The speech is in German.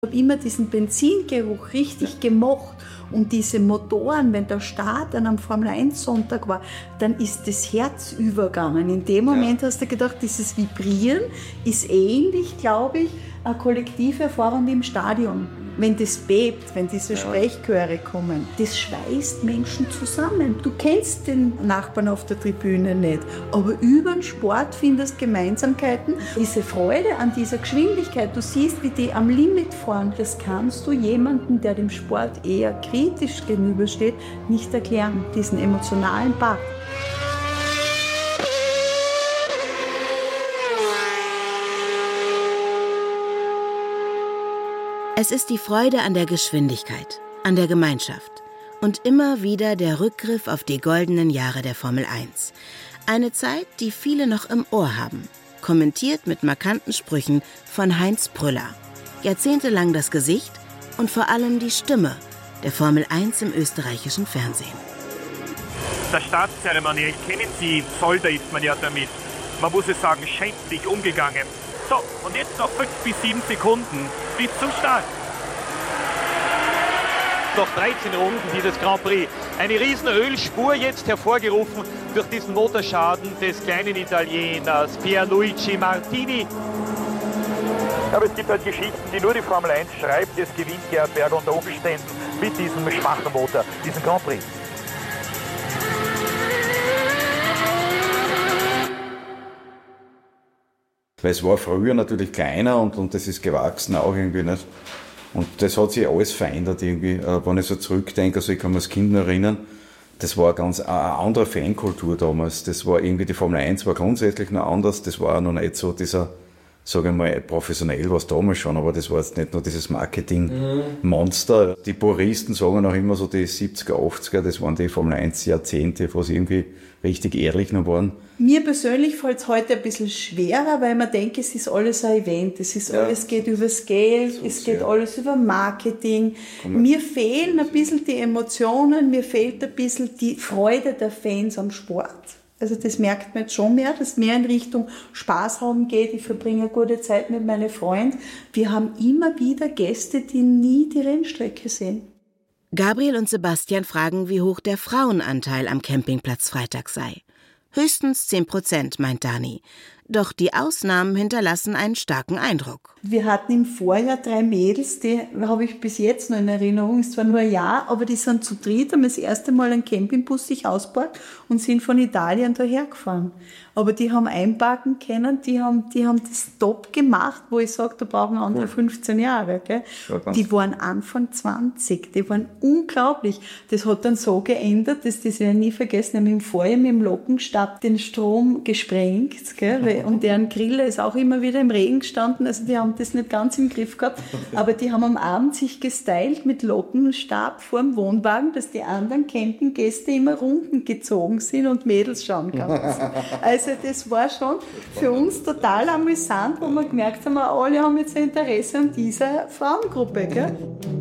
Ich habe immer diesen Benzingeruch richtig gemocht. Und diese Motoren, wenn der Start an einem Formel-1-Sonntag war, dann ist das Herz übergegangen. In dem Moment hast du gedacht, dieses Vibrieren ist ähnlich, glaube ich, eine kollektive Erfahrung im Stadion. Wenn das bebt, wenn diese Sprechchöre kommen, das schweißt Menschen zusammen. Du kennst den Nachbarn auf der Tribüne nicht, aber über den Sport findest Gemeinsamkeiten. Diese Freude an dieser Geschwindigkeit, du siehst, wie die am Limit fahren, das kannst du jemandem, der dem Sport eher kritisch gegenübersteht, nicht erklären, diesen emotionalen Part. Es ist die Freude an der Geschwindigkeit, an der Gemeinschaft und immer wieder der Rückgriff auf die goldenen Jahre der Formel 1. Eine Zeit, die viele noch im Ohr haben, kommentiert mit markanten Sprüchen von Heinz Prüller. Jahrzehntelang das Gesicht und vor allem die Stimme der Formel 1 im österreichischen Fernsehen. Der Staatszeremoniell kennen Sie, Solda ist man ja damit. Man muss es sagen, schändlich umgegangen. So, und jetzt noch 5 bis 7 Sekunden bis zum Start. Noch 13 Runden dieses Grand Prix. Eine riesen Ölspur jetzt hervorgerufen durch diesen Motorschaden des kleinen Italieners Pierluigi Martini. Aber es gibt halt Geschichten, die nur die Formel 1 schreibt. Es gewinnt Gerhard Berger unter Umständen mit diesem schwachen Motor, diesen Grand Prix. Weil es war früher natürlich kleiner und das ist gewachsen auch irgendwie nicht. Und das hat sich alles verändert irgendwie. Wenn ich so zurückdenke, also ich kann mich als Kind noch erinnern, das war eine andere Fankultur damals. Das war irgendwie, die Formel 1 war grundsätzlich noch anders. Das war noch nicht so dieser, sage ich mal, professionell war es damals schon, aber das war jetzt nicht nur dieses Marketing-Monster. Die Puristen sagen auch immer so, die 70er, 80er, das waren die Formel 1 Jahrzehnte, wo sie irgendwie richtig ehrlich noch waren. Mir persönlich fällt es heute ein bisschen schwerer, weil man denkt, es ist alles ein Event, alles geht übers Geld, es geht alles über Marketing. Mir fehlen ein bisschen die Emotionen, mir fehlt ein bisschen die Freude der Fans am Sport. Also das merkt man jetzt schon mehr, dass mehr in Richtung Spaß haben geht. Ich verbringe eine gute Zeit mit meinen Freunden. Wir haben immer wieder Gäste, die nie die Rennstrecke sehen. Gabriel und Sebastian fragen, wie hoch der Frauenanteil am Campingplatz Freitag sei. Höchstens 10%, meint Dani. Doch die Ausnahmen hinterlassen einen starken Eindruck. Wir hatten im Vorjahr 3 Mädels, die habe ich bis jetzt noch in Erinnerung, ist zwar nur ein Jahr, aber die sind zu dritt, haben das erste Mal einen Campingbus sich ausgebaut und sind von Italien daher gefahren. Aber die haben einparken können, die haben das top gemacht, wo ich sage, da brauchen andere 15 Jahre. Gell? Die waren Anfang 20, die waren unglaublich. Das hat dann so geändert, dass das werde ich nie vergessen, haben im Vorjahr mit dem Lockenstab den Strom gesprengt, gell? Und deren Grille ist auch immer wieder im Regen gestanden, also die haben das nicht ganz im Griff gehabt, aber die haben am Abend sich gestylt mit Lockenstab vor dem Wohnwagen, dass die anderen Campinggäste immer Runden gezogen sind und Mädels schauen konnten. Also das war schon für uns total amüsant, wo wir gemerkt haben, alle haben jetzt ein Interesse an dieser Frauengruppe. Gell?